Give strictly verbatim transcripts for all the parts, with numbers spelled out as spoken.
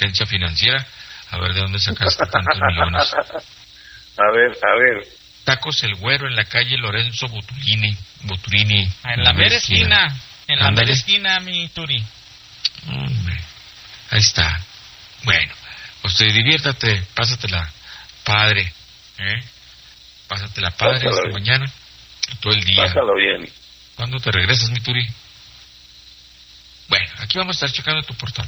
inteligencia financiera, a ver de dónde sacaste tantos millones. A ver, a ver. Tacos El Güero en la calle Lorenzo Boturini. Boturini en la mera esquina. En la mera esquina, mi Turi. Hombre, ahí está. Bueno, pues te diviértate, pásatela padre, ¿eh? Pásatela padre Pásalo esta bien. mañana, todo el día. Pásalo bien. ¿Cuándo te regresas, mi Turi? Bueno, aquí vamos a estar checando tu portal.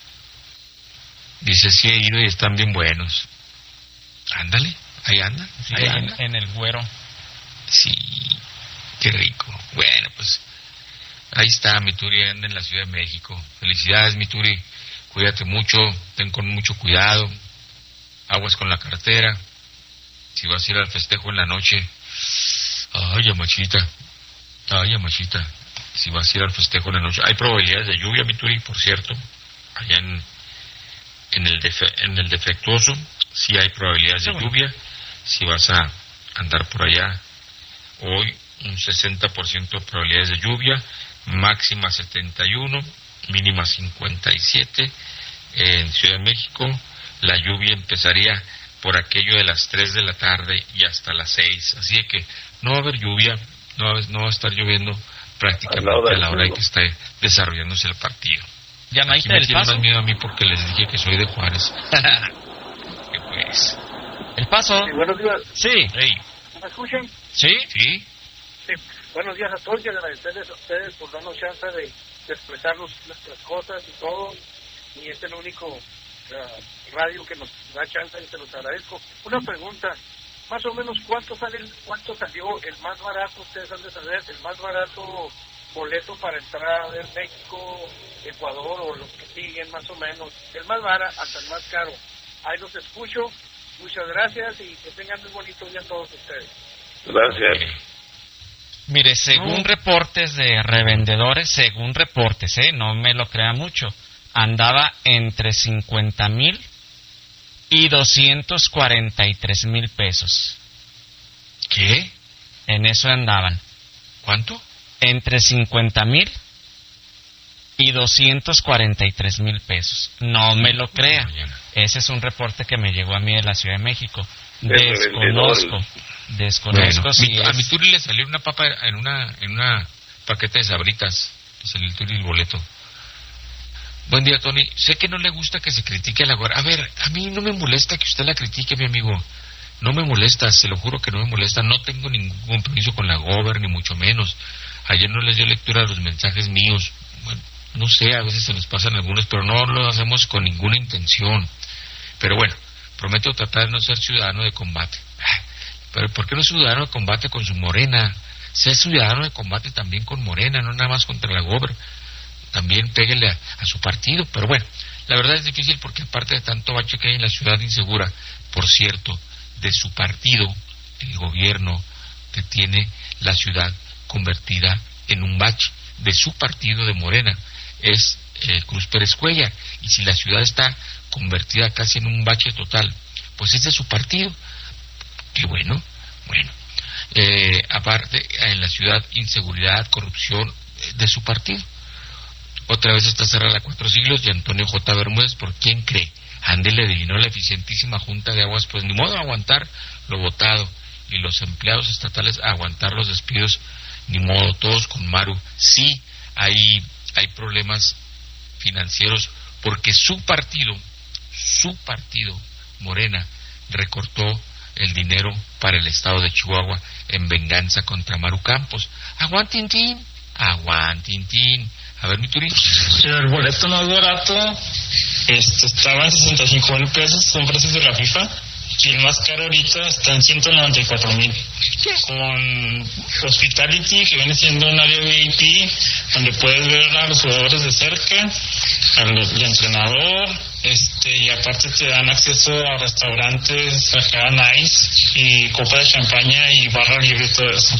Dice, sí he ido y están bien buenos. Ándale, ahí anda. Sí, ahí en, anda. en el Güero. Sí, qué rico. Bueno, pues ahí está, mi Turi anda en la Ciudad de México. Felicidades, mi Turi. Cuídate mucho, ten con mucho cuidado. Aguas con la cartera. Si vas a ir al festejo en la noche, ay, amachita, ay, amachita. Si vas a ir al festejo en la noche, hay probabilidades de lluvia, mi Turi, por cierto. Allá en, en, el, defe, en el defectuoso, sí hay probabilidades de lluvia. Si vas a andar por allá hoy, un sesenta por ciento de probabilidades de lluvia, máxima setenta y uno, mínima cincuenta y siete. En Ciudad de México, la lluvia empezaría por aquello de las tres de la tarde y hasta las seis. Así de que no va a haber lluvia, no va a, no va a estar lloviendo prácticamente a la hora en que esté desarrollándose el partido. ¿Llamaste me El tiene Paso? más miedo a mí porque les dije que soy de Juárez. ¿Qué pues? ¿El Paso? Sí, buenos días. Sí. Hey. ¿Me escuchan? ¿Sí? ¿Sí? Sí. Buenos días a todos y agradecerles a ustedes por darnos chance de, de expresarnos nuestras cosas y todo. Y este es el único uh, radio que nos da chance y se los agradezco. Una pregunta, más o menos cuánto sale, cuánto salió el más barato, ustedes han de saber, el más barato boleto para entrar a ver México, Ecuador o los que siguen más o menos, el más barato hasta el más caro. Ahí los escucho, muchas gracias y que tengan un bonito día todos ustedes. Gracias. Mire, según no. reportes de revendedores, según reportes, ¿eh? No me lo crea mucho, andaba entre cincuenta mil y doscientos cuarenta y tres mil pesos. ¿Qué? En eso andaban. ¿Cuánto? Entre cincuenta mil y doscientos cuarenta y tres mil pesos. No me lo crea. Ese es un reporte que me llegó a mí de la Ciudad de México. Desconozco. Desconozco bueno, si mi, es... A mi Turi le salió una papa en una en una paquete de Sabritas. Le salió el Turi el boleto. Buen día, Tony. Sé que no le gusta que se critique a la Gober. A ver, a mí no me molesta que usted la critique, mi amigo. No me molesta, se lo juro que no me molesta. No tengo ningún compromiso con la Gober, ni mucho menos. Ayer no les dio lectura a los mensajes míos. Bueno, no sé, a veces se nos pasan algunos, pero no lo hacemos con ninguna intención. Pero bueno, prometo tratar de no ser ciudadano de combate. Pero ¿por qué no es ciudadano de combate con su Morena? Sea ciudadano de combate también con Morena, no nada más contra la Gober. También péguele a, a su partido. Pero bueno, la verdad es difícil porque aparte de tanto bache que hay en la ciudad insegura, por cierto, de su partido, el gobierno que tiene la ciudad convertida en un bache, de su partido de Morena, es eh, Cruz Pérez Cuellar. Y si la ciudad está convertida casi en un bache total, pues es de su partido. Qué bueno, bueno. Eh, aparte, en la ciudad, inseguridad, corrupción, eh, de su partido. Otra vez está cerrada la Cuatro Siglos y Antonio J. Bermúdez, ¿por quién cree? Ande le adivinó la eficientísima Junta de Aguas, pues ni modo aguantar lo votado, y los empleados estatales aguantar los despidos, ni modo, todos con Maru. Sí, hay, hay problemas financieros, porque su partido, su partido, Morena, recortó el dinero para el estado de Chihuahua en venganza contra Maru Campos. Aguantintín, aguantintín. A ver, mi Turi. El boleto más barato este, estaba en sesenta y cinco mil pesos, son precios de la FIFA. Y el más caro ahorita está en ciento noventa y cuatro mil. Con Hospitality, que viene siendo un área V I P, donde puedes ver a los jugadores de cerca, al, al entrenador, este, y aparte te dan acceso a restaurantes acá nice, y copa de champaña y barra libre y todo eso.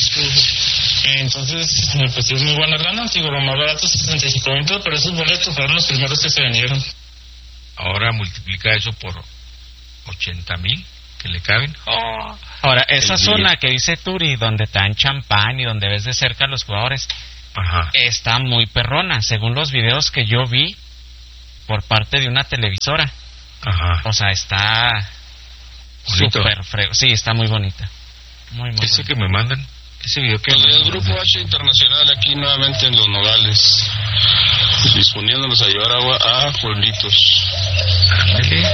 Entonces, pues es muy buena lana. Digo, lo más barato es sesenta y cinco mil, pero esos boletos fueron los primeros que se vendieron. Ahora multiplica eso por ochenta mil que le caben. Oh. Ahora, esa el zona billete que dice Turi, donde te dan champán y donde ves de cerca a los jugadores, ajá, está muy perrona. Según los videos que yo vi, por parte de una televisora. Ajá. O sea, está Bonito. súper fregón. Sí, está muy bonita. Muy, muy Ese bonita. que me mandan, ese video que... El Grupo H Internacional aquí nuevamente en Los Nogales, disponiéndonos a llevar agua a pueblitos. Ándale.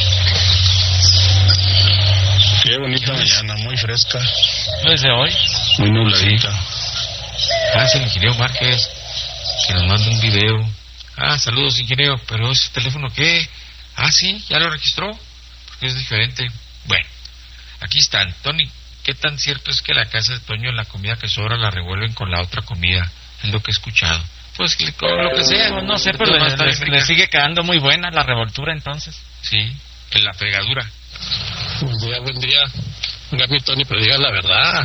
Qué bonita mañana, muy fresca, Desde hoy. muy nubladita. Ah, es el ingeniero Márquez, que nos manda un video. Ah, saludos, ingeniero, pero ese teléfono, ¿qué? Ah, sí, ya lo registró, porque es diferente. Bueno, aquí están. Tony, ¿qué tan cierto es que la casa de Toño, la comida que sobra la revuelven con la otra comida? Es lo que he escuchado. Pues con lo que sea. No, no sé, pero le, le- le sigue quedando muy buena la revoltura entonces. Sí, en la fregadura. Buen día, buen día. Oiga, mi Tony, pero diga la verdad.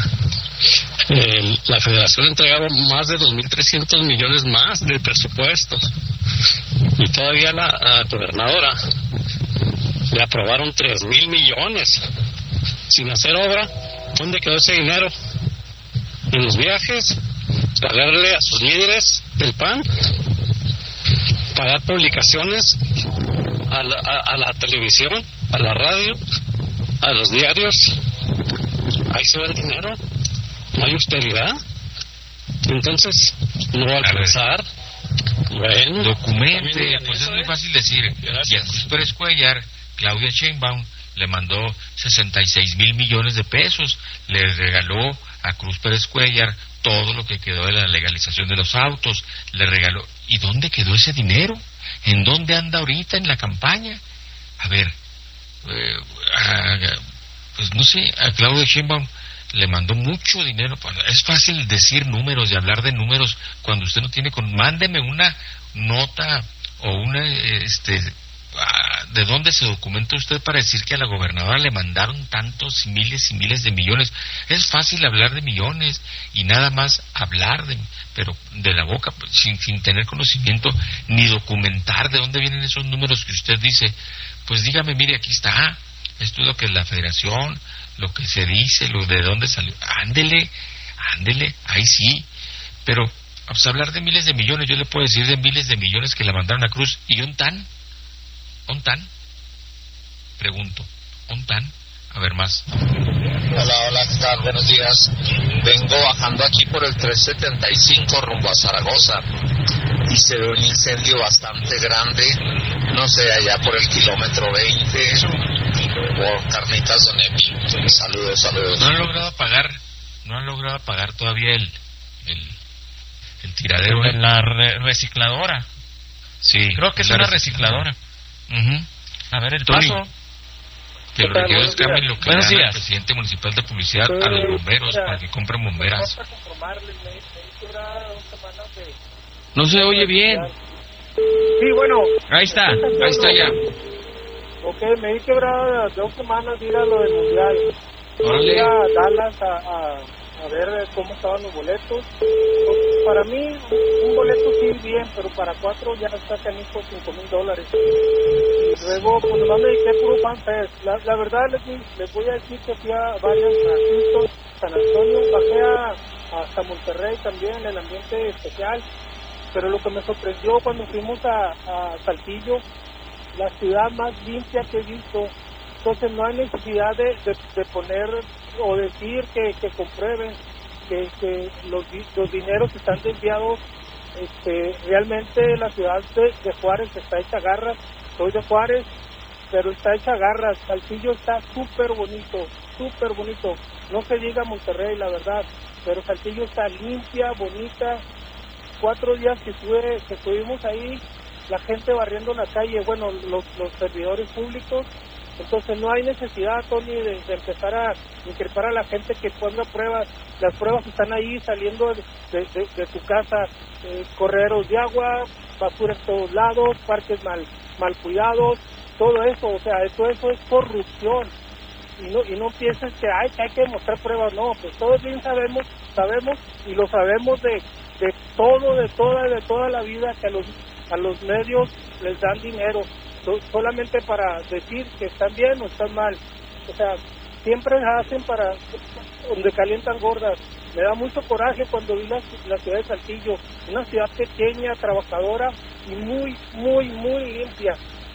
Eh, la Federación entregaba más de dos mil trescientos millones más de presupuesto. Y todavía la, la gobernadora le aprobaron tres mil millones sin hacer obra. ¿Dónde quedó ese dinero? ¿En los viajes? ¿Pagarle a sus líderes del P A N? ¿Pagar publicaciones a la, a, a la televisión, a la radio, a los diarios? Ahí se va el dinero. No hay austeridad. Entonces, no va a alcanzar. Bueno, Documente, también pues eso, es muy ¿eh? fácil decir. Gracias. Y a Cruz Pérez Cuellar, Claudia Sheinbaum le mandó sesenta y seis mil millones de pesos. Le regaló a Cruz Pérez Cuellar todo lo que quedó de la legalización de los autos. Le regaló. ¿Y dónde quedó ese dinero? ¿En dónde anda ahorita en la campaña? A ver, eh, a, pues no sé, a Claudia Sheinbaum le mandó mucho dinero. Para, es fácil decir números y hablar de números cuando usted no tiene con... Mándeme una nota o una, este, ah, ¿de dónde se documenta usted para decir que a la gobernadora le mandaron tantos miles y miles de millones? Es fácil hablar de millones y nada más hablar de, pero de la boca, sin, sin tener conocimiento ni documentar de dónde vienen esos números que usted dice. Pues dígame, mire, aquí está, esto es lo que es la federación, lo que se dice, lo de dónde salió. Ándele, ándele, ahí sí. Pero, pues hablar de miles de millones, yo le puedo decir de miles de millones que la mandaron a Cruz. ¿Y un tan? ¿Un tan? Pregunto, ¿un tan? A ver más. Hola, hola, ¿qué tal? Buenos días. Vengo bajando aquí por el trescientos setenta y cinco rumbo a Zaragoza y se ve un incendio bastante grande, no sé, allá por el kilómetro veinte, por Carnitas Don Epi. Saludos, saludos. No han logrado apagar, no han logrado apagar todavía el, el, el tiradero. ¿eh? La re- recicladora. Sí. Creo que es la una rec- recicladora. Ujú. A ver el Tony. paso. Que los ¿Qué tal? regidores Buenos cambien días. lo que Buenos gana el días. presidente municipal de publicidad Sí, a los bomberos mira, para que compren bomberas. Vamos a conformarles, me, me hizo una- dos semanas de... No se oye bien. Sí, bueno. Ahí está. Ahí está ya. Ok, me di quebrada dos semanas de ir a lo del mundial. Órale. Fui a Dallas a, a, a ver cómo estaban los boletos. Pues, para mí, un boleto sí bien, pero para cuatro ya está canijo cinco mil dólares. Y luego, pues nomás me dediqué puro fanfest. La, la verdad, les, les voy a decir que fui a varias, a Houston, San Antonio, bajé a, hasta Monterrey también, el ambiente especial. Pero lo que me sorprendió cuando fuimos a, a Saltillo, la ciudad más limpia que he visto. Entonces no hay necesidad de, de, de poner o decir que, que comprueben que, que los, los dineros están desviados. Este, realmente la ciudad de, de Juárez está hecha garras. Soy de Juárez, pero está hecha garras. Saltillo está súper bonito, súper bonito. No se diga Monterrey, la verdad, pero Saltillo está limpia, bonita. Cuatro días que, estuve, que estuvimos ahí, la gente barriendo la calle, bueno, los, los servidores públicos. Entonces no hay necesidad, Tony, de, de empezar a increpar a la gente que ponga pruebas. Las pruebas están ahí saliendo de, de, de tu casa, eh, correros de agua, basura en todos lados, parques mal mal cuidados, todo eso, o sea, todo eso es corrupción. Y no y no pienses que hay, que hay que mostrar pruebas, no, pues todos bien sabemos, sabemos y lo sabemos de, de todo, de toda, de toda la vida, que a los, a los medios les dan dinero solamente para decir que están bien o están mal. O sea, siempre hacen para donde calientan gordas. Me da mucho coraje cuando vi la, la ciudad de Saltillo, una ciudad pequeña, trabajadora y muy, muy, muy limpia.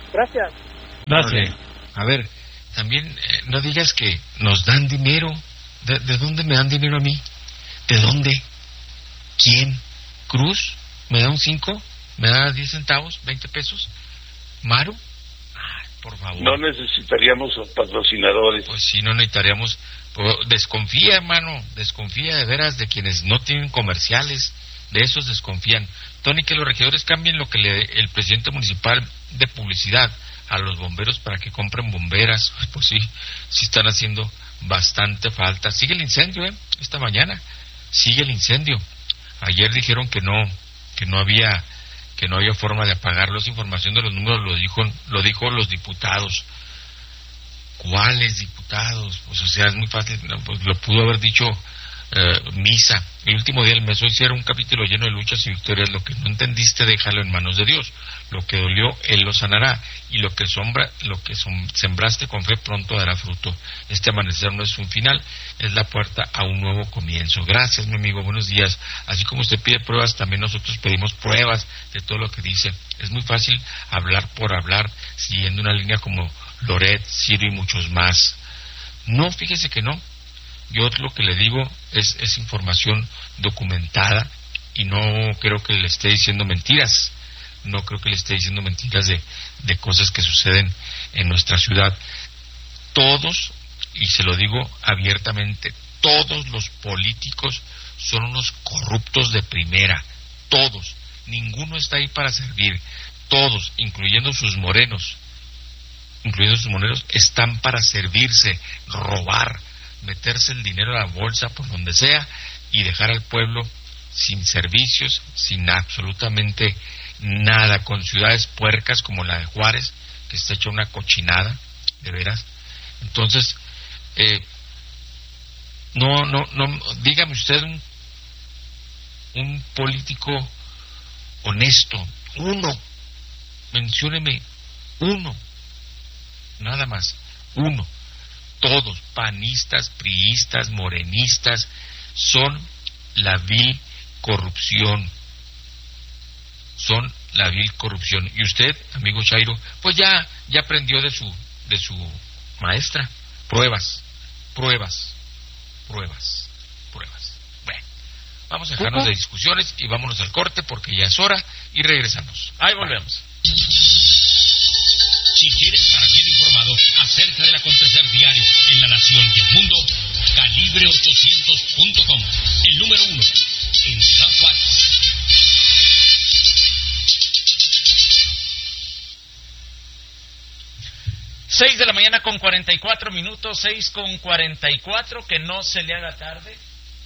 Gracias. Gracias. A ver, también eh, no digas que nos dan dinero. ¿De, ¿De dónde me dan dinero a mí? ¿De dónde? ¿Quién? ¿Cruz? ¿Me da un cinco? ¿Me da diez centavos? ¿veinte pesos? ¿Maru? Ay, por favor. No necesitaríamos patrocinadores. Pues sí, no necesitaríamos. Pues, desconfía, hermano. Desconfía de veras de quienes no tienen comerciales. De esos desconfían. Tony, que los regidores cambien lo que le el presidente municipal de publicidad a los bomberos para que compren bomberas. Pues sí, sí están haciendo bastante falta. Sigue el incendio, ¿eh? Esta mañana sigue el incendio. Ayer dijeron que no, que no había, que no había forma de apagarlo. Esa información de los números lo dijo, lo dijo los diputados. ¿Cuáles diputados? Pues o sea, es muy fácil, pues lo pudo haber dicho eh, Misa. El último día del mes, hoy sí era un capítulo lleno de luchas y victorias. Lo que no entendiste, déjalo en manos de Dios. Lo que dolió, Él lo sanará. Y lo que sombra, lo que som, sembraste con fe pronto dará fruto. Este amanecer no es un final, es la puerta a un nuevo comienzo. Gracias, mi amigo, buenos días. Así como usted pide pruebas, también nosotros pedimos pruebas de todo lo que dice. Es muy fácil hablar por hablar, siguiendo una línea como Loret, Ciro y muchos más. No, fíjese que no. Yo lo que le digo es, es información documentada y no creo que le esté diciendo mentiras. No creo que le esté diciendo mentiras de, de cosas que suceden en nuestra ciudad. Todos, y se lo digo abiertamente, todos los políticos son unos corruptos de primera. Todos. Ninguno está ahí para servir. Todos, incluyendo sus morenos, incluyendo sus morenos, están para servirse, robar, meterse el dinero a la bolsa por donde sea y dejar al pueblo sin servicios, sin absolutamente nada, con ciudades puercas como la de Juárez, que está hecha una cochinada, de veras. Entonces, eh, no, no, no, dígame usted un, un político honesto, uno, mencióneme uno, nada más, uno. Todos, panistas, priistas, morenistas, son la vil corrupción. Son la vil corrupción. Y usted, amigo Chairo, pues ya, ya aprendió de su, de su maestra. Pruebas, pruebas, pruebas, pruebas. Bueno, vamos a dejarnos de discusiones y vámonos al corte porque ya es hora y regresamos. Ahí volvemos. Si quieres estar bien informado acerca del acontecer diario en la nación y el mundo, calibre ochocientos punto com, el número uno en Ciudad Juárez. Seis de la mañana con cuarenta y cuatro minutos, seis con cuarenta y cuatro, que no se le haga tarde.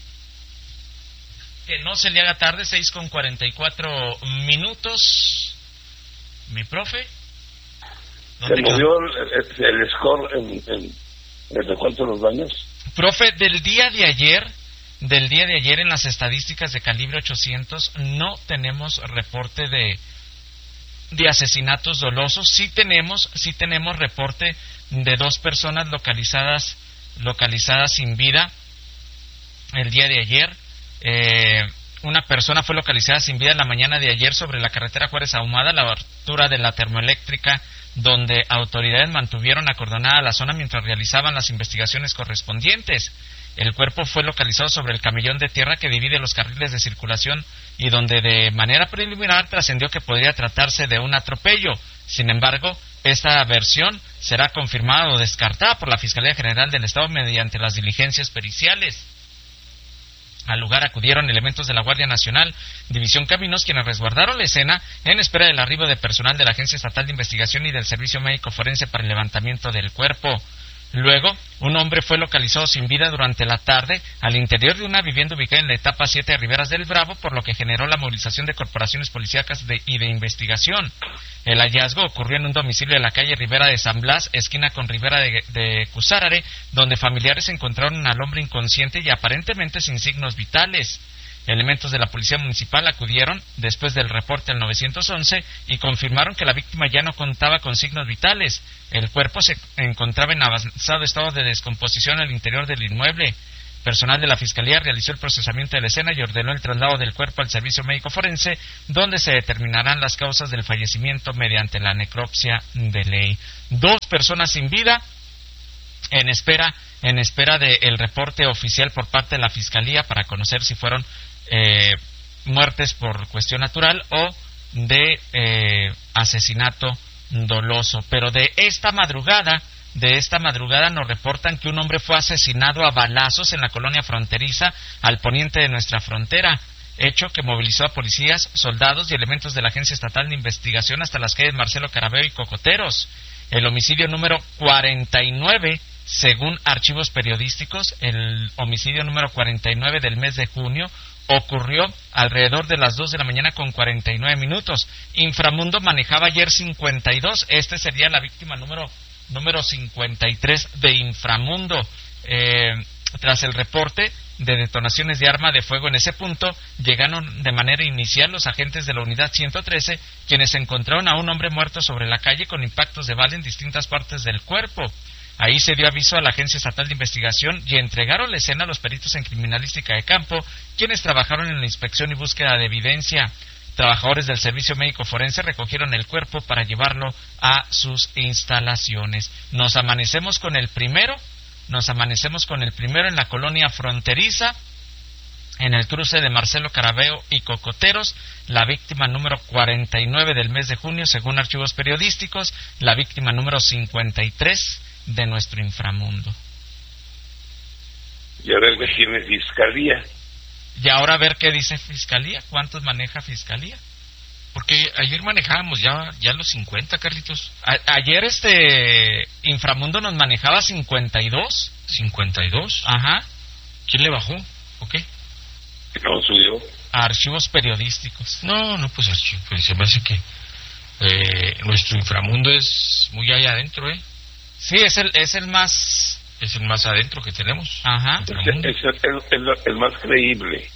Que no se le haga tarde, seis con cuarenta y cuatro minutos. Mi profe. ¿Se movió el, el, el score en, en, en el recuento de los daños? Profe, del día de ayer, del día de ayer en las estadísticas de calibre ochocientos no tenemos reporte de de asesinatos dolosos. Sí tenemos, sí tenemos reporte de dos personas localizadas localizadas sin vida el día de ayer. Eh, una persona fue localizada sin vida en la mañana de ayer sobre la carretera Juárez Ahumada, a la altura de la termoeléctrica, donde autoridades mantuvieron acordonada la zona mientras realizaban las investigaciones correspondientes. El cuerpo fue localizado sobre el camellón de tierra que divide los carriles de circulación y donde de manera preliminar trascendió que podría tratarse de un atropello. Sin embargo, esta versión será confirmada o descartada por la Fiscalía General del Estado mediante las diligencias periciales. Al lugar acudieron elementos de la Guardia Nacional, División Caminos, quienes resguardaron la escena en espera del arribo de personal de la Agencia Estatal de Investigación y del Servicio Médico Forense para el levantamiento del cuerpo. Luego, un hombre fue localizado sin vida durante la tarde al interior de una vivienda ubicada en la etapa siete de Riberas del Bravo, por lo que generó la movilización de corporaciones policíacas de, y de investigación. El hallazgo ocurrió en un domicilio de la calle Ribera de San Blas, esquina con Ribera de, de Cusárare, donde familiares encontraron al hombre inconsciente y aparentemente sin signos vitales. Elementos de la Policía Municipal acudieron después del reporte al nueve once y confirmaron que la víctima ya no contaba con signos vitales. El cuerpo se encontraba en avanzado estado de descomposición al interior del inmueble. Personal de la Fiscalía realizó el procesamiento de la escena y ordenó el traslado del cuerpo al servicio médico forense, donde se determinarán las causas del fallecimiento mediante la necropsia de ley. Dos personas sin vida en espera en espera del reporte oficial por parte de la Fiscalía para conocer si fueron eh, muertes por cuestión natural o de eh, asesinato doloso. Pero de esta madrugada De esta madrugada nos reportan que un hombre fue asesinado a balazos en la colonia fronteriza al poniente de nuestra frontera, hecho que movilizó a policías, soldados y elementos de la Agencia Estatal de Investigación hasta las calles Marcelo Carabeo y Cocoteros. El homicidio número cuarenta y nueve, según archivos periodísticos, el homicidio número cuarenta y nueve del mes de junio ocurrió alrededor de las dos de la mañana con cuarenta y nueve minutos. Inframundo manejaba ayer cincuenta y dos, este sería la víctima número número cincuenta y tres de Inframundo. Eh, tras el reporte de detonaciones de arma de fuego en ese punto, llegaron de manera inicial los agentes de la unidad ciento trece, quienes encontraron a un hombre muerto sobre la calle con impactos de bala en distintas partes del cuerpo. Ahí se dio aviso a la Agencia Estatal de Investigación y entregaron la escena a los peritos en criminalística de campo, quienes trabajaron en la inspección y búsqueda de evidencia. Trabajadores del Servicio Médico Forense recogieron el cuerpo para llevarlo a sus instalaciones. Nos amanecemos con el primero, nos amanecemos con el primero en la colonia fronteriza, en el cruce de Marcelo Carabeo y Cocoteros, la víctima número cuarenta y nueve del mes de junio, según archivos periodísticos, la víctima número cincuenta y tres de nuestro inframundo. Y ahora el vecino es Fiscalía. Y ahora a ver qué dice Fiscalía, cuántos maneja Fiscalía. Porque ayer manejábamos ya ya los cincuenta, Carlitos. A- ayer este Inframundo nos manejaba cincuenta y dos. ¿cincuenta y dos? Ajá. ¿Quién le bajó? ¿O qué? No subió. A archivos periodísticos. No, no, pues, archivo, pues se me hace que eh, nuestro inframundo es muy allá adentro, ¿eh? Sí, es el es el más... Es el más adentro que tenemos. Ajá. Es, es, es, es el más creíble.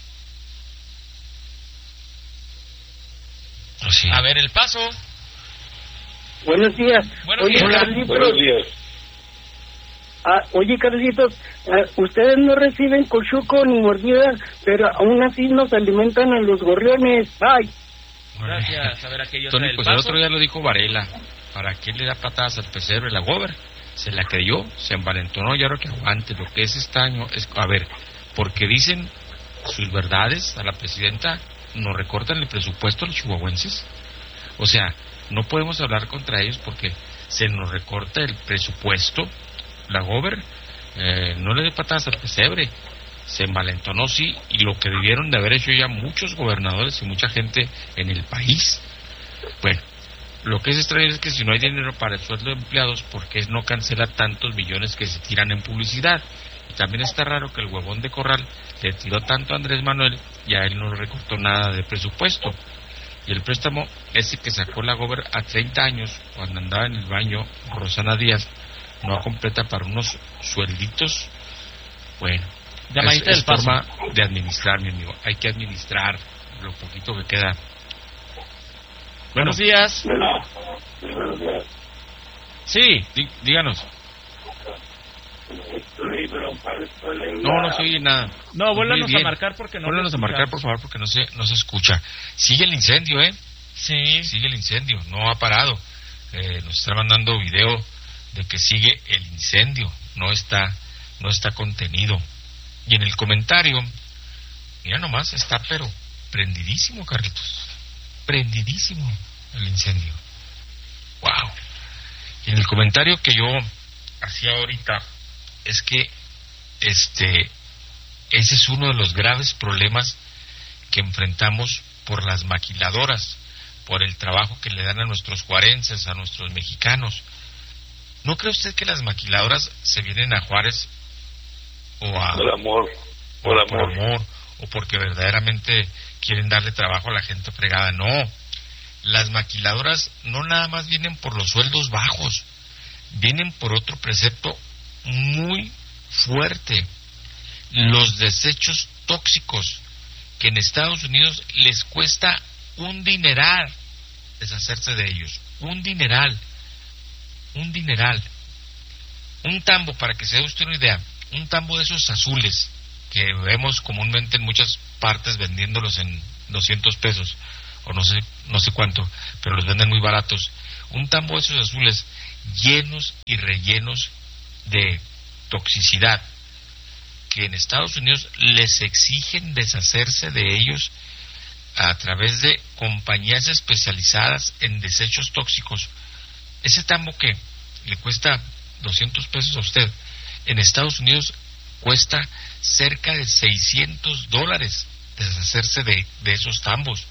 Así. A ver, El Paso. Buenos días. Buenos oye, días. Carlitos, Buenos días. ah, oye, Carlitos, ah, ustedes no reciben cochuco ni mordida, pero aún así nos alimentan a los gorriones. Ay, Gracias. A ver, aquello Tony, El pues el Paso. otro día lo dijo Varela. ¿Para qué le da patadas al pesebre la gober? Se la creyó, se envalentonó y ahora que aguante. Lo que es este año es, a ver, porque dicen sus verdades a la presidenta, nos recortan el presupuesto a los chihuahuenses. O sea, no podemos hablar contra ellos porque se nos recorta el presupuesto. La gober eh, no le dé patadas al pesebre, se envalentonó, sí, y lo que debieron de haber hecho ya muchos gobernadores y mucha gente en el país. Bueno, lo que es extraño es que si no hay dinero para el sueldo de empleados, ¿por qué no cancela tantos millones que se tiran en publicidad? Y también está raro que el huevón de Corral le tiró tanto a Andrés Manuel y a él no le recortó nada de presupuesto. Y el préstamo ese que sacó la gober a treinta años, cuando andaba en el baño Rosana Díaz, no completa para unos suelditos. Bueno, Llamadita es, del es Paso. forma de administrar, mi amigo. Hay que administrar lo poquito que queda. Bueno, Buenos días. Buenos días. Sí. dí- díganos. No, no se oye nada. No, vuélvanos Muy bien. a marcar porque no... Vuélvanos a lo marcar, por favor, porque no se, no se escucha. Sigue el incendio, ¿eh? Sí. Sigue el incendio, no ha parado. Eh, nos está mandando video de que sigue el incendio, no está, no está contenido. Y en el comentario, mira nomás, está pero prendidísimo, Carlitos. Prendidísimo el incendio. Wow. Y en el comentario que yo hacía ahorita es que este ese es uno de los graves problemas que enfrentamos por las maquiladoras, por el trabajo que le dan a nuestros juarenses, a nuestros mexicanos. ¿No cree usted que las maquiladoras se vienen a Juárez o a Por amor. Por o por amor. amor o porque verdaderamente quieren darle trabajo a la gente fregada? No, las maquiladoras no nada más vienen por los sueldos bajos, vienen por otro precepto muy fuerte: los desechos tóxicos, que en Estados Unidos les cuesta un dineral deshacerse de ellos, un dineral, un dineral. Un tambo, para que se dé usted una idea, un tambo de esos azules, que vemos comúnmente en muchas partes vendiéndolos en doscientos pesos, o no sé, no sé cuánto, pero los venden muy baratos. Un tambo de esos azules llenos y rellenos de toxicidad, que en Estados Unidos les exigen deshacerse de ellos a través de compañías especializadas en desechos tóxicos. Ese tambo que le cuesta doscientos pesos a usted, en Estados Unidos cuesta cerca de seiscientos dólares deshacerse de, de esos tambos.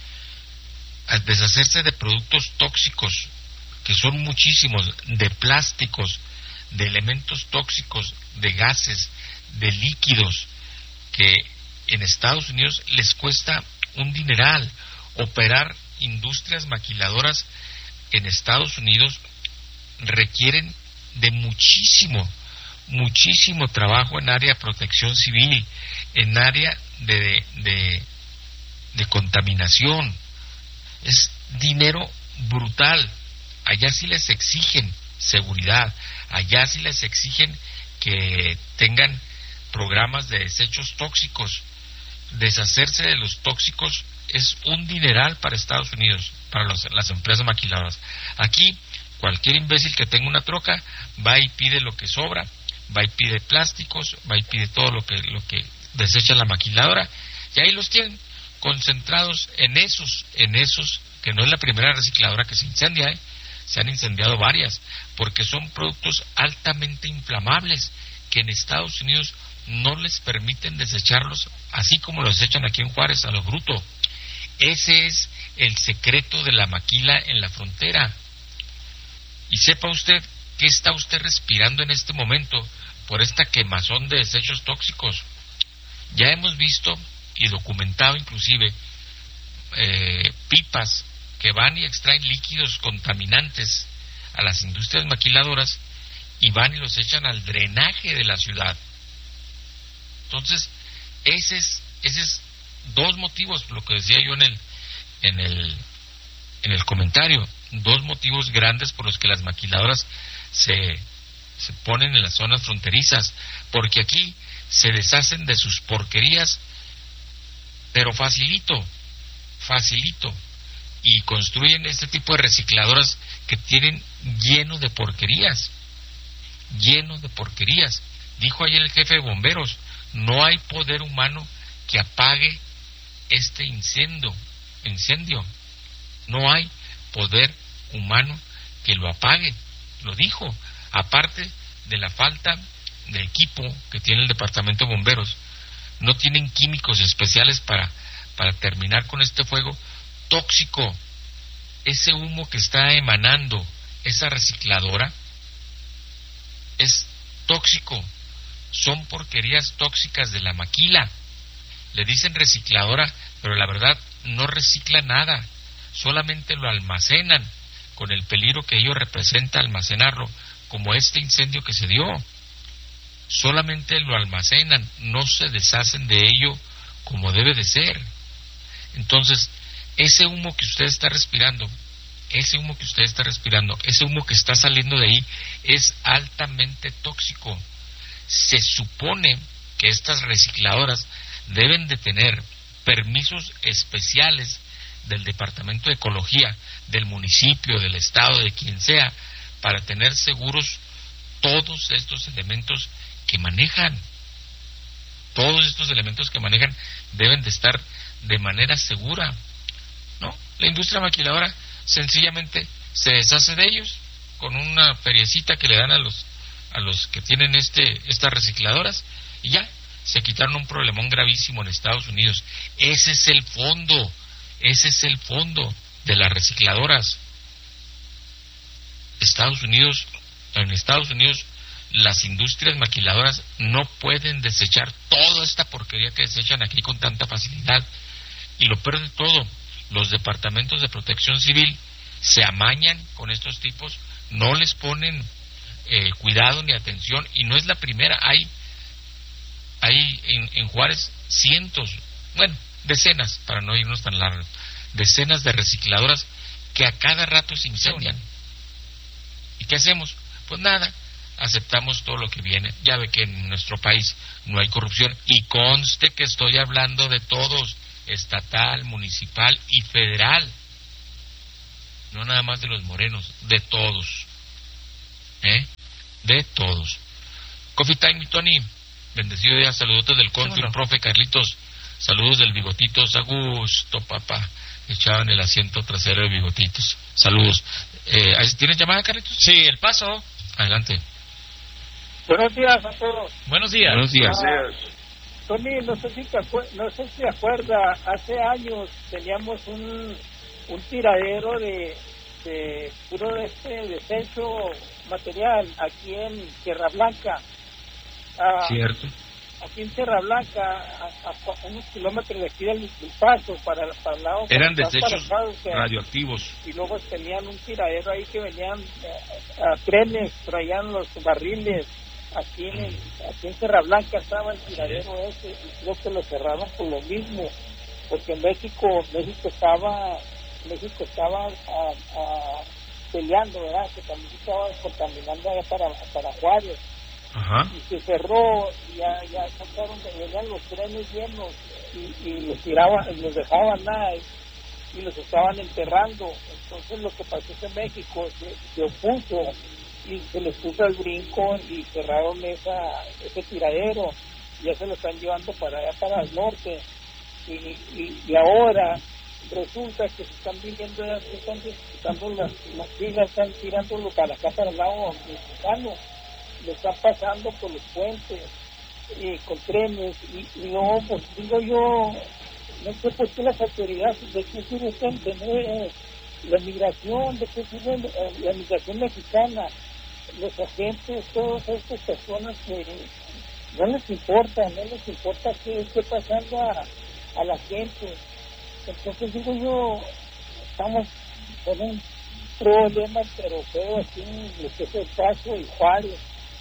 Al deshacerse de productos tóxicos, que son muchísimos, de plásticos, de elementos tóxicos, de gases, de líquidos, que en Estados Unidos les cuesta un dineral. Operar industrias maquiladoras en Estados Unidos requieren de muchísimo, muchísimo trabajo en área de protección civil, en área de, de, de contaminación. Es dinero brutal. Allá sí les exigen seguridad, allá sí les exigen que tengan programas de desechos tóxicos. Deshacerse de los tóxicos es un dineral para Estados Unidos, para los, las empresas maquiladoras. Aquí cualquier imbécil que tenga una troca va y pide lo que sobra, va y pide plásticos, va y pide todo lo que lo que desecha la maquiladora, y ahí los tienen concentrados en esos, en esos, que no es la primera recicladora que se incendia, ¿eh? Se han incendiado varias, porque son productos altamente inflamables que en Estados Unidos no les permiten desecharlos así como los desechan aquí en Juárez, a lo bruto. Ese es el secreto de la maquila en la frontera. Y sepa usted qué está usted respirando en este momento por esta quemazón de desechos tóxicos. Ya hemos visto y documentado inclusive eh, pipas que van y extraen líquidos contaminantes a las industrias maquiladoras y van y los echan al drenaje de la ciudad. Entonces, ese es, ese es dos motivos, lo que decía yo en el, en el, en el comentario, dos motivos grandes por los que las maquiladoras se, se ponen en las zonas fronterizas, porque aquí se deshacen de sus porquerías, pero facilito, facilito, y construyen este tipo de recicladoras que tienen lleno de porquerías, lleno de porquerías. Dijo ayer el jefe de bomberos, no hay poder humano que apague este incendio, incendio, no hay poder humano que lo apague, lo dijo, aparte de la falta de equipo que tiene el departamento de bomberos, no tienen químicos especiales para, para terminar con este fuego tóxico. Ese humo que está emanando esa recicladora es tóxico, son porquerías tóxicas de la maquila. Le dicen recicladora, pero la verdad no recicla nada, solamente lo almacenan con el peligro que ello representa almacenarlo, como este incendio que se dio. Solamente lo almacenan, no se deshacen de ello como debe de ser. Entonces, ese humo que usted está respirando, ese humo que usted está respirando, ese humo que está saliendo de ahí es altamente tóxico. Se supone que estas recicladoras deben de tener permisos especiales del Departamento de Ecología, del municipio, del estado, de quien sea, para tener seguros todos estos elementos que manejan. Todos estos elementos que manejan deben de estar de manera segura, ¿no? La industria maquiladora sencillamente se deshace de ellos con una feriecita que le dan a los a los que tienen este estas recicladoras y ya se quitaron un problemón gravísimo en Estados Unidos. Ese es el fondo, ese es el fondo de las recicladoras. Estados Unidos, en Estados Unidos las industrias maquiladoras no pueden desechar toda esta porquería que desechan aquí con tanta facilidad. Y lo peor de todo, los departamentos de protección civil se amañan con estos tipos, no les ponen eh, cuidado ni atención, y no es la primera. Hay, hay en, en Juárez cientos, bueno, decenas, para no irnos tan largos, decenas de recicladoras que a cada rato se incendian. ¿Y qué hacemos? Pues nada, aceptamos todo lo que viene. Ya ve que en nuestro país no hay corrupción, y conste que estoy hablando de todos, estatal, municipal y federal, no nada más de los morenos, de todos, ¿eh? De todos. Coffee Time, Tony, bendecido día, saludos del Confi, el profe Carlitos, saludos del Bigotitos, a gusto, papá, echado en el asiento trasero de Bigotitos, saludos. Eh, ¿Tienes llamada, Carlitos? Sí, el paso. Adelante. Buenos días a todos. Buenos días. Buenos días. Ah, Tony, no sé si te acuer- no sé si te acuerdas, hace años teníamos un un tiradero de, de puro de este desecho material aquí en Tierra Blanca. Ah, Cierto. Aquí en Tierra Blanca, a, a unos kilómetros de aquí del, del Paso, para, para el lado... Eran para desechos para acá, radioactivos. y luego tenían un tiradero ahí que venían eh, a trenes, traían los barriles. Aquí en, el, aquí en Tierra Blanca estaba el tiradero ese, y creo que lo cerraron por lo mismo, porque en México, México estaba, México estaba a, a, peleando, ¿verdad? Que también se estaba contaminando allá para, para Juárez. Ajá. Y se cerró, y ya, ya sacaron, venían los trenes llenos, y, y los tiraban, los dejaban nada, y, y los estaban enterrando. Entonces lo que pasó es que México se, se opuso, y se les puso el brinco, y cerraron esa ese tiradero, y ya se lo están llevando para allá, para el norte, y, y, y ahora resulta que se están viniendo, ya se están disputando las, las filas, están tirándolo para acá, para el lado mexicano, lo están pasando por los puentes, y con trenes, y, y no, pues digo yo, no sé por qué las autoridades, de qué sirve tener la migración, de qué sirve la migración mexicana, los agentes, todas estas personas que no les importa, no les importa qué esté pasando a, a la gente. Entonces digo yo, estamos con un problema pero feo aquí en lo que es el Paso y Juárez,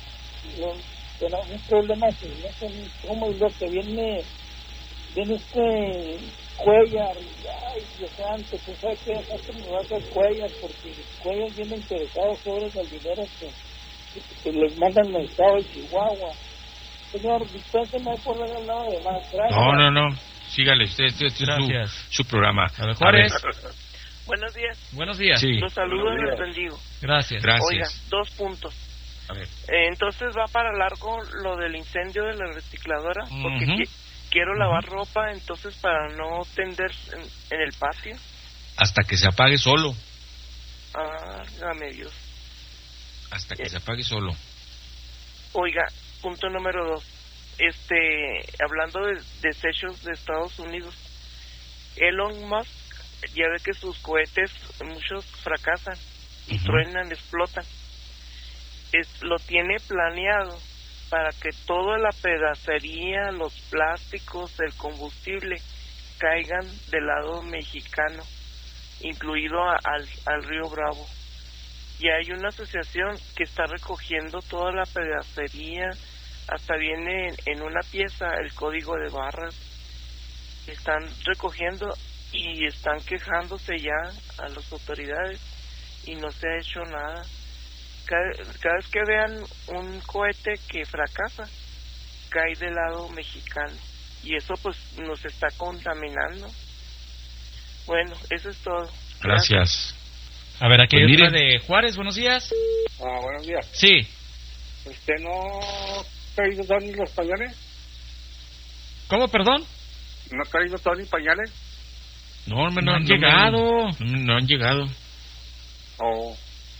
pero un problema que no sé cómo, y lo que viene viene este Cuellar, ay Dios santo, tú sabes que esto me va a hacer Cuellar, porque Cuellar viene interesado sobre el dinero que, que, que les mandan al estado de Chihuahua. Señor, dispénseme por ver al lado de más. Gracias. No, no, no, sígale, este, este, este es su, su programa. A ver, Juárez. Buenos días. Buenos días. Sí. Los saludo y los bendigo. Gracias. Gracias. Oiga, dos puntos. A ver. Eh, entonces va para largo lo del incendio de la recicladora, porque Ujú. qui- quiero lavar ropa, entonces para no tender en, en el patio. Hasta que se apague solo. Ah, dame Dios. Hasta que Eh. se apague solo. Oiga, punto número dos. Este, hablando de desechos de Estados Unidos, Elon Musk, ya ve que sus cohetes, muchos fracasan, y Ujú. truenan, explotan. Es, lo tiene planeado para que toda la pedacería, los plásticos, el combustible caigan del lado mexicano, incluido a, al, al río Bravo. Y hay una asociación que está recogiendo toda la pedacería, hasta viene en, en una pieza el código de barras. Están recogiendo y están quejándose ya a las autoridades y no se ha hecho nada. Cada, cada vez que vean un cohete que fracasa, cae del lado mexicano, y eso pues nos está contaminando. Bueno, eso es todo. Gracias. A ver, aquí Pues hay otra mire. de Juárez. Buenos días. Ah, buenos días. Sí. ¿Usted no ha traído Tony los pañales? ¿Cómo, perdón? ¿No ha traído Tony pañales? No, hombre, No no, han no me- llegado. No, no han llegado. Oh.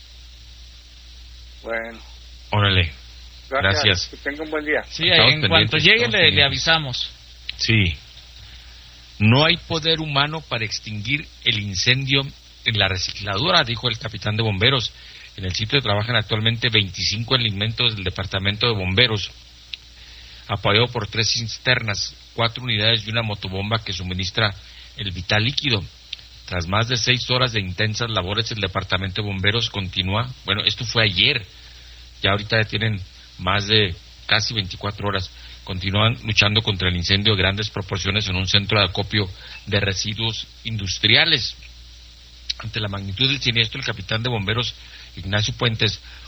Bueno. Órale. Gracias. Gracias. Que tenga un buen día. Sí, Estamos en cuanto pendientes, llegue estamos le, le pendientes. avisamos. Sí. No hay poder humano para extinguir el incendio en la recicladora, dijo el capitán de bomberos. En el sitio trabajan actualmente veinticinco elementos del departamento de bomberos, apoyado por tres cisternas, cuatro unidades y una motobomba que suministra el vital líquido. Tras más de seis horas de intensas labores, el departamento de bomberos continúa. Bueno, esto fue ayer. Ya ahorita ya tienen más de casi veinticuatro horas. Continúan luchando contra el incendio de grandes proporciones en un centro de acopio de residuos industriales. Ante la magnitud del siniestro, el capitán de bomberos Ignacio Puentes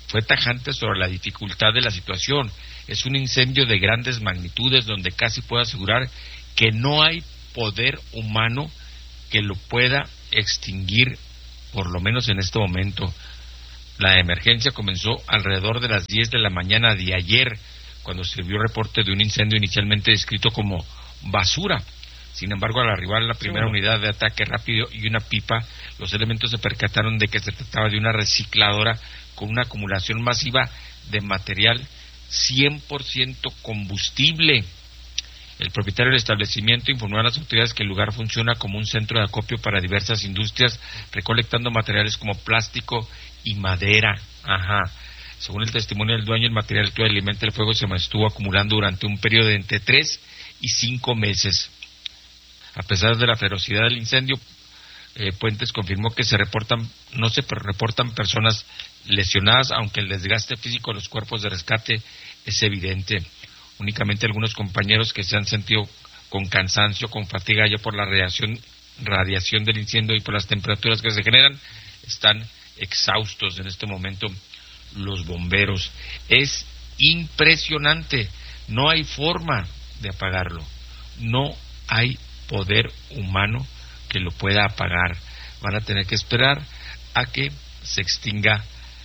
fue tajante sobre la dificultad de la situación. Es un incendio de grandes magnitudes donde casi puedo asegurar que no hay poder humano que lo pueda extinguir, por lo menos en este momento. La emergencia comenzó alrededor de las diez de la mañana de ayer, cuando se vio reporte de un incendio inicialmente descrito como basura. Sin embargo, al arribar a la primera unidad de ataque rápido y una pipa, los elementos se percataron de que se trataba de una recicladora con una acumulación masiva de material cien por ciento combustible. El propietario del establecimiento informó a las autoridades que el lugar funciona como un centro de acopio para diversas industrias, recolectando materiales como plástico y madera. Ajá. Según el testimonio del dueño, el material que alimenta el fuego se estuvo acumulando durante un periodo de entre tres y cinco meses. A pesar de la ferocidad del incendio, eh, Puentes confirmó que se reportan, no se reportan personas lesionadas, aunque el desgaste físico de los cuerpos de rescate es evidente. Únicamente algunos compañeros que se han sentido con cansancio, con fatiga ya por la radiación, radiación del incendio y por las temperaturas que se generan, están exhaustos en este momento los bomberos. Es impresionante, no hay forma de apagarlo, no hay poder humano que lo pueda apagar. Van a tener que esperar a que se extinga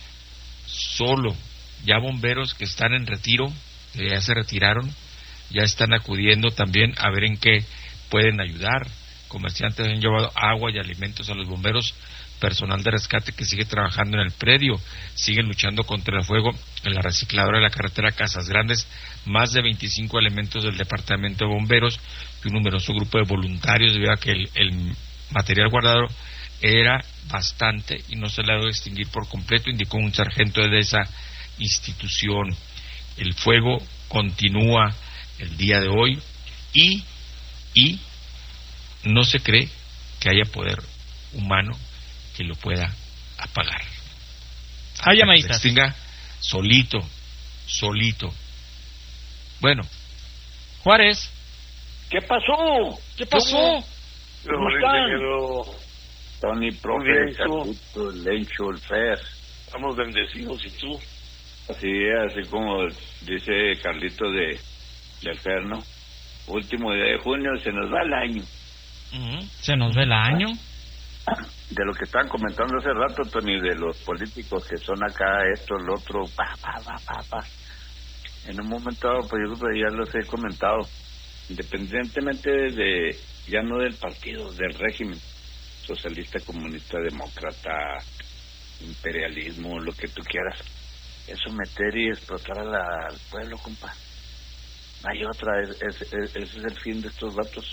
solo. Ya bomberos que están en retiro, que ya se retiraron, ya están acudiendo también a ver en qué pueden ayudar. Comerciantes han llevado agua y alimentos a los bomberos. Personal de rescate que sigue trabajando en el predio, siguen luchando contra el fuego en la recicladora de la carretera Casas Grandes. Más de veinticinco elementos del departamento de bomberos y un numeroso grupo de voluntarios, debido a que el, el material guardado era bastante y no se le ha dado a extinguir por completo, indicó un sargento de esa institución. El fuego continúa el día de hoy y, y no se cree que haya poder humano que lo pueda apagar. Hay llamaditas. Se extinga solito, solito. Bueno, Juárez. ¿Qué pasó? ¿Qué pasó? ¿Cómo están? Tony, profe, Cacuto, Lencho, el Fer. Estamos bendecidos, ¿y tú? Así es, así como dice Carlito de del Fer, ¿no? Último día de junio, se nos va el año. Uh-huh. ¿Se nos va el año? De lo que estaban comentando hace rato, Tony, de los políticos que son acá, esto, el otro, pa, pa, pa, pa, pa. En un momento dado, pues yo creo que ya los he comentado, independientemente de, ya no del partido, del régimen, socialista, comunista, demócrata, imperialismo, lo que tú quieras, es someter y explotar a la, al pueblo, compa. No hay otra, es, es, es, ese es el fin de estos vatos,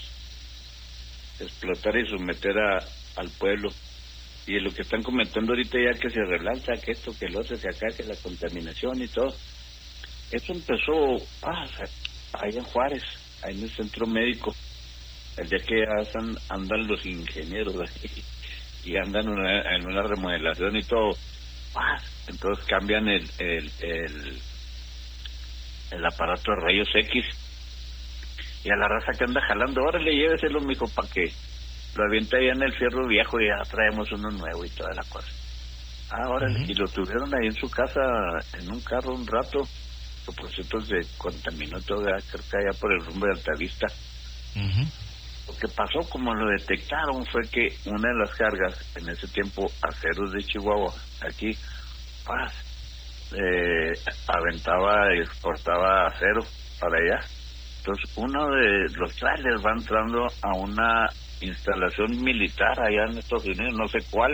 explotar y someter a al pueblo. Y lo que están comentando ahorita ya que se relanza, que esto, que lo hace, que acá, que la contaminación y todo, eso empezó ah, ahí en Juárez, ahí en el centro médico, el día que hacen, andan los ingenieros ahí, y andan una, en una remodelación y todo, ah, entonces cambian el el, el el aparato de rayos X, y a la raza que anda jalando, órale, lléveselo, mijo, para que lo avienta ya en el fierro viejo y ya traemos uno nuevo y toda la cosa. Ah, órale, uh-huh. Y lo tuvieron ahí en su casa, en un carro un rato, que por cierto se contaminó todo, creo que allá por el rumbo de Altavista. Uh-huh. Lo que pasó, como lo detectaron, fue que una de las cargas, en ese tiempo, Aceros de Chihuahua, aquí, pues, eh, aventaba y exportaba acero para allá. Entonces, uno de los trailers va entrando a una instalación militar allá en Estados Unidos, no sé cuál,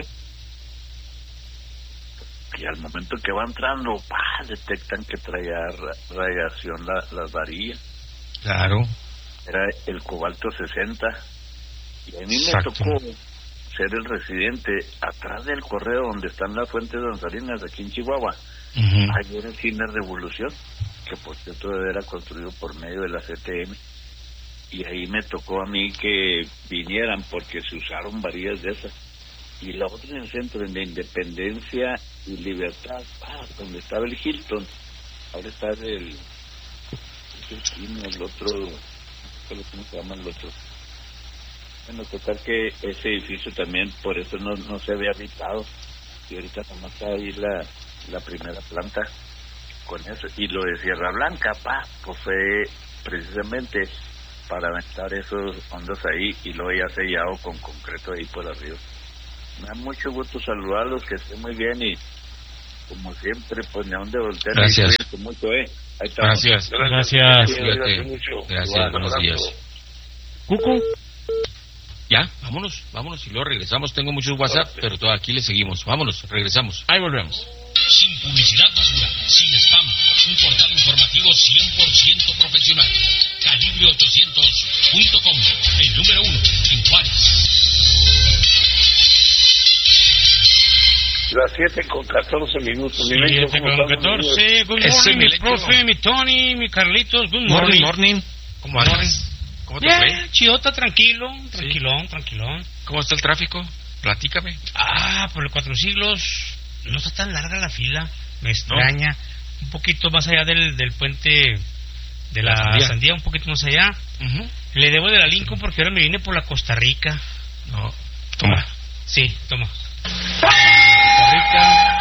y al momento que va entrando, ¡pah!, detectan que traía radiación la, las varillas. Claro. Era el cobalto sesenta, y a mí Exacto. me tocó ser el residente atrás del correo donde están las fuentes de Salinas, aquí en Chihuahua. Uh-huh. Ahí era el Cine Revolución, que por cierto era construido por medio de la C T M, y ahí me tocó a mí que vinieran porque se usaron varillas de esas. Y la otra en el centro, en la Independencia y Libertad, ah, donde estaba el Hilton, ahora está el el, el otro, ¿cómo se llama el otro? Bueno, total que ese edificio también por eso no, no se había habitado, y ahorita nomás está ahí la, la primera planta con eso. Y lo de Sierra Blanca, pa, pues fue precisamente para aventar esos hondos ahí y luego ya sellado con concreto ahí por arriba. Me da mucho gusto saludarlos, que estén muy bien y como siempre, pues Neón de Voltaire. Gracias. Y mucho, ¿eh? Ahí estamos. Gracias. Gracias. Cuídate. Gracias, buenos días. Cucu. Ya, vámonos, vámonos y luego regresamos. Tengo muchos WhatsApp, pero todo aquí le seguimos. Vámonos, regresamos. Ahí volvemos. Sin publicidad basura, sin spam, un portal informativo cien por ciento profesional. Calibre ochocientos punto com, el número uno en Juárez. Las siete con catorce minutos. siete con catorce. Good morning, mi profe, mi Tony, mi Carlitos. Good morning. Morning, morning. ¿Cómo andas? ¿Cómo te fue? Yeah, Chiota, tranquilo, tranquilón, sí. tranquilón. ¿Cómo está el tráfico? Platícame. Ah, por los cuatro siglos no está tan larga la fila. Me extraña. No. Un poquito más allá del, del puente de la, la sandía. sandía, un poquito más allá. Uh-huh. Le debo de la Lincoln porque ahora me vine por la Costa Rica. No, toma. Ah, sí, toma. Costa Rica.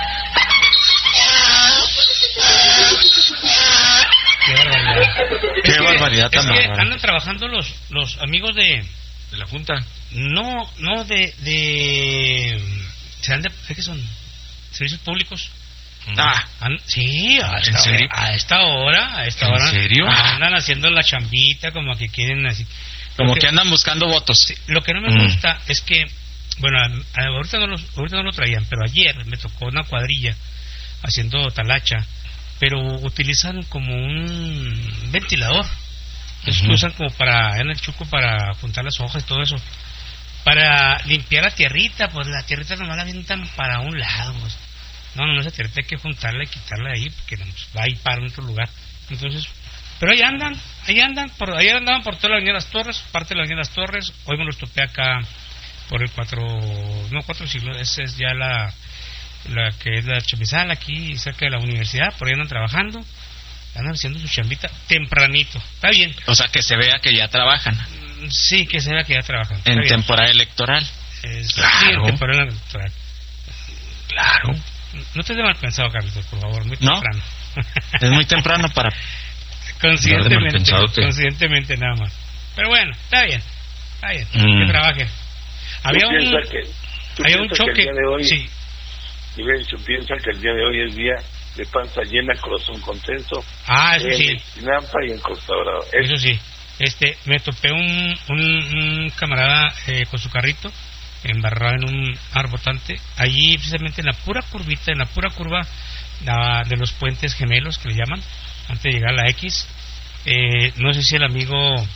Qué barbaridad. Qué es barbaridad que, tan es que barbaridad. andan trabajando los los amigos de de la Junta. No, no de de serán de ¿qué son? Servicios públicos. Ah, An, sí, a esta, ¿en serio? a esta hora, a esta ¿En hora. serio? Andan haciendo la chambita como que quieren así. Como que, que andan buscando votos. Sí, lo que no me mm. gusta es que bueno, a, a, ahorita no los, ahorita no lo traían, pero ayer me tocó una cuadrilla haciendo talacha. Pero utilizan como un ventilador. Eso uh-huh. usan como para, en el chuco, para juntar las hojas y todo eso. Para limpiar la tierrita, pues la tierrita nomás la avientan para un lado. Pues. No, no, esa tierrita hay que juntarla y quitarla de ahí, porque pues, va a ir para otro lugar. Entonces, pero ahí andan, ahí andan, por, ahí andaban por toda la avenida Las Torres, parte de la avenida Las Torres. Hoy me los topé acá por el cuatro, no, cuatro siglos, esa es ya la... la que es la Chamizal, aquí cerca de la universidad, por ahí andan trabajando, andan haciendo su chambita tempranito, está bien. O sea, que se vea que ya trabajan. Sí, que se vea que ya trabajan. En bien. Temporada electoral. Es, claro. Sí, en temporada electoral. Claro. No te dé mal pensado, Carlitos, por favor, muy temprano. No, es muy temprano para... Conscientemente, conscientemente nada más. Pero bueno, está bien, está bien, mm. que trabajen. Había un, que, había un choque, que el día de hoy, sí. Y Bencho piensa que el día de hoy es día de panza llena, corazón contento. Ah, eso en sí. En Nampa y en Costa Brava. Eso, eso sí. Este, me topé un, un, un camarada eh, con su carrito embarrado en un arbotante, allí precisamente en la pura curvita, en la pura curva la, de los puentes gemelos que le llaman, antes de llegar a la X. Eh, no sé si el amigo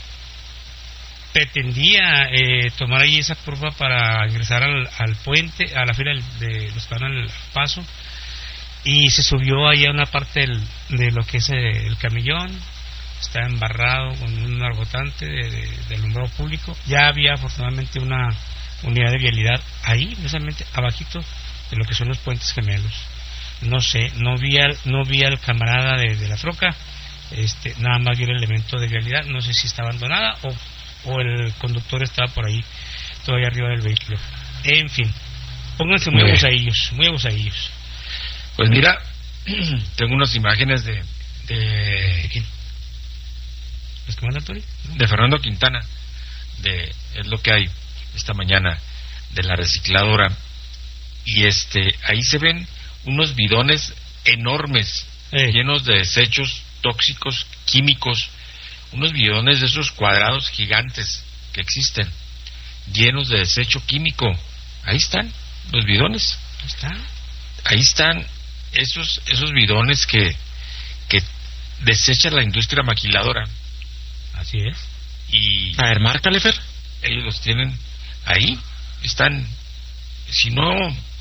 pretendía eh, tomar ahí esa curva para ingresar al, al puente, a la fila de los que van al paso, y se subió ahí a una parte del, de lo que es el, el camellón. Está embarrado con un arbotante de, de, de alumbrado público. Ya había afortunadamente una unidad de vialidad ahí, precisamente abajito de lo que son los puentes gemelos. No sé, no vi al, no vi al camarada de, de la troca, este, nada más vi el elemento de vialidad. No sé si está abandonada o, o el conductor estaba por ahí todavía arriba del vehículo. En fin, pónganse muy abusadillos, muy abusadillos. Pues mira, tengo unas imágenes de de, ¿De quién? ¿Los que mandan Tori? De Fernando Quintana, de es lo que hay esta mañana, de la recicladora, y este ahí se ven unos bidones enormes, eh. llenos de desechos tóxicos químicos, unos bidones de esos cuadrados gigantes que existen, llenos de desecho químico. Ahí están los bidones. Ahí están. Ahí están esos esos bidones que que desecha la industria maquiladora. Así es. Y a ver, márcale, Fer. Ellos los tienen ahí, están, si no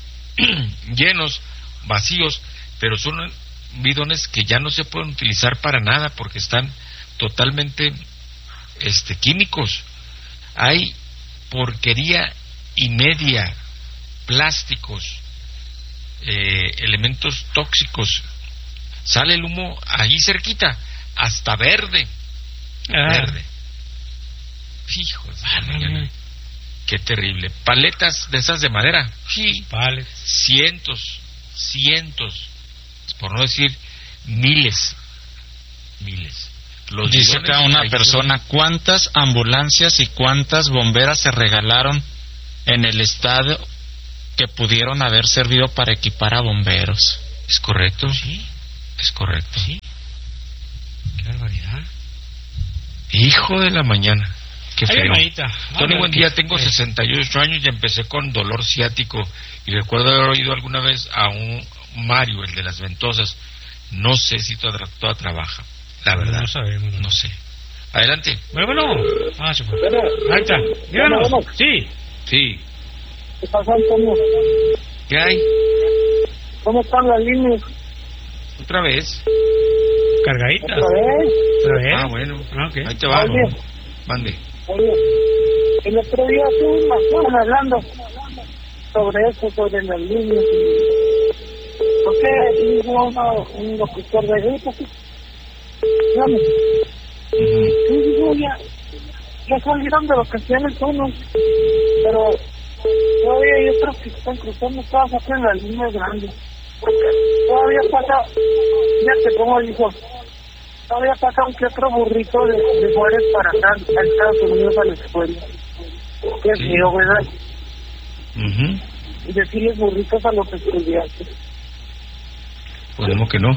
llenos, vacíos, pero son bidones que ya no se pueden utilizar para nada porque están totalmente este químicos. Hay porquería y media, plásticos, eh, elementos tóxicos. Sale el humo ahí cerquita, hasta verde. Ah. Verde. Hijos de mañana. Qué terrible. Paletas de esas de madera. Sí. Vale. Cientos, cientos por no decir miles, miles. Los Dice acá una persona, ¿cuántas ambulancias y cuántas bomberas se regalaron en el estadio que pudieron haber servido para equipar a bomberos? Es correcto, sí, es correcto. Sí. Qué barbaridad. Hijo de la mañana. Qué feo. Tony, buen día. Tengo sesenta y ocho años y empecé con dolor ciático. Y recuerdo haber oído alguna vez a un Mario, el de las ventosas. No sé si toda, toda trabaja. La verdad. No sabemos. No sé. Adelante. Bueno, bueno. Ah, se fue. Ahí está. Díganos. Bueno, Sí. Sí. ¿Qué pasa, Antonio? ¿Qué hay? ¿Cómo están las líneas? ¿Otra vez? Cargadita. ¿Otra vez? ¿Otra vez? Ah, bueno. Ah, okay. Ahí te va. Oye. Mande. Oye, el otro día tú me estaban hablando sobre eso, sobre las líneas. Y... ¿Por qué hubo uno, un locutor de gritos? Dígame. Sí, digo, ya, ya salieron de vacaciones unos, pero todavía hay otros que están cruzando todas acá en las líneas grandes. Porque todavía pasa, ya te pongo, dijo, todavía pasa un que otro burrito de, de Juárez para acá, a Estados Unidos a la escuela. Qué Sí. feo, ¿verdad? Uh-huh. Y decirles burritos a los estudiantes. Pues no que no.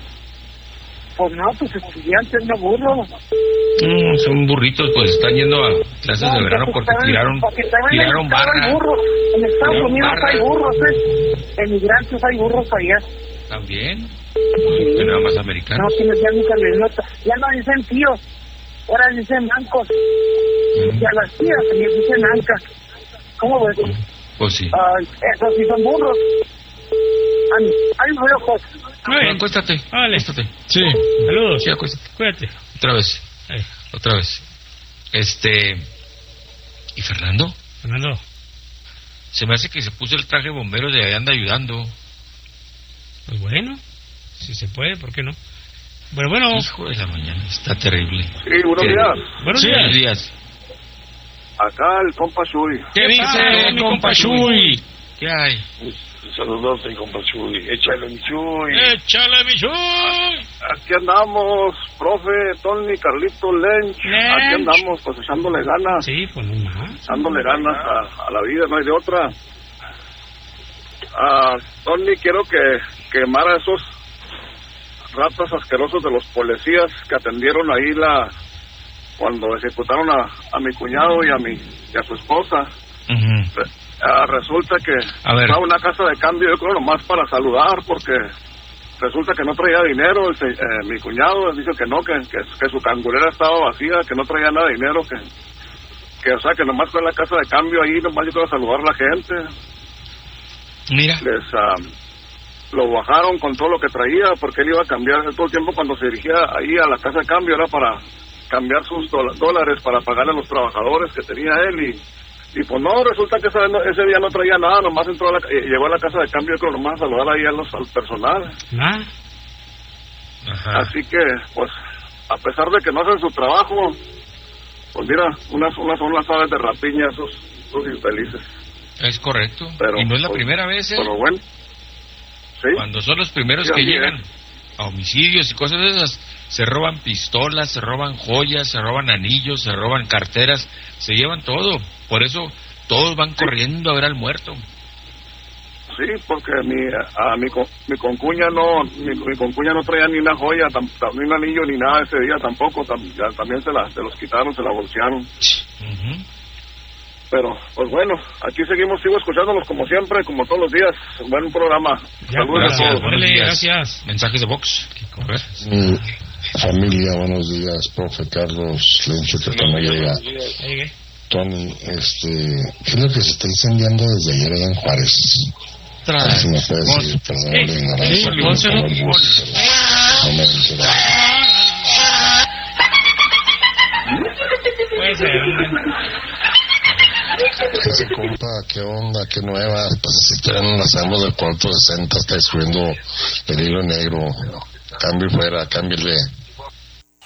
Pues no, pues estudiantes, no burros. Mm, son burritos, pues están yendo a clases de verano porque tiraron tiraron barra. Burros. En Estados Tiraron Unidos barra. hay burros, ¿eh? Emigrantes hay burros allá. También. Que nada más americanos. No, tienes ya nunca les nota. Ya no dicen tíos, ahora dicen mancos. Mm. Y a las tías les dicen ancas. ¿Cómo ves? Pues sí. Ah, esos sí son burros. Ay, ay, locos. Muy bien. Acuéstate. Vale. Acuéstate. Sí. Saludos. Sí, acuéstate. Cuídate. Otra vez. Eh, Otra vez. Este. ¿Y Fernando? Fernando. Se me hace que se puso el traje bombero de ahí anda ayudando. Pues bueno, si se puede, ¿por qué no? Bueno, bueno. Hijo de la mañana, está terrible. Sí, buenos ¿Qué? días. Buenos Sí, días. buenos días. Acá el compa Chuy. ¿Qué ¿Qué dice, pasa, mi compa Chuy? ¿Qué hay? Saludos, mi compa Chuy. Échale, mi Chuy. ¡Échale, mi Chuy! Aquí andamos, profe, Tony, Carlito, Lench. Lench. Aquí andamos, pues echándole ganas. Sí, pues no más. Echándole ganas a, a la vida, no hay de otra. Ah, Tony, quiero que quemara esos ratas asquerosos de los policías que atendieron ahí la cuando ejecutaron a, a mi cuñado y a mi y a su esposa. Uh-huh. Re- ah, resulta que A ver. estaba una casa de cambio, yo creo nomás para saludar, porque resulta que no traía dinero. El se- eh, mi cuñado dice que no, que, que, que su cangurera estaba vacía, que no traía nada de dinero, que, que o sea, que nomás fue en la casa de cambio ahí, nomás yo creo a saludar a la gente. Mira. Les ah, lo bajaron con todo lo que traía, porque él iba a cambiar todo el tiempo cuando se dirigía ahí a la casa de cambio, era para cambiar sus dola- dólares para pagarle a los trabajadores que tenía él. Y, y pues no, resulta que ese, ese día no traía nada, nomás entró a la, eh, llegó a la casa de cambio con nomás a saludar ahí a los, al personal. ¿Ah? Ajá. Así que, pues, a pesar de que no hacen su trabajo, pues mira, unas, unas son las aves de rapiña, esos, esos infelices. Es correcto. Pero, y no es la pues, primera vez, ¿eh? Pero bueno, sí. Cuando son los primeros Sí, que así llegan es. a homicidios y cosas de esas, se roban pistolas, se roban joyas, se roban anillos, se roban carteras, se llevan todo. Por eso todos van corriendo a ver al muerto. Sí, porque mi, a mi, co- mi concuña no, mi, mi concuña no traía ni una joya, tam, tam- ni un anillo, ni nada ese día tampoco, tam, ya también se, la, se los quitaron, se la bolsearon. Uh-huh. Pero, pues bueno, aquí seguimos, sigo escuchándolos como siempre, como todos los días. Buen programa. Ya, Saludos a Gracias, todos. buenos Órale, días. gracias. Mensajes de Vox. A ver. Mi familia, buenos días, profe Carlos Lencho, que no llega. Ahí llegué. Tony, este, ¿qué es lo que se está incendiando desde ayer allá en Juárez? Trae. Si me puedes decir, perdón Ey, la ignorancia, sí, pero pónselo. no me gusta, pero no me entero. Puede ser. Ese compa, ¿qué onda? ¿Qué nueva? Pues si todavía no la sabemos del cuarto sesenta, está destruyendo el hilo negro. Cambio fuera, cámbiale.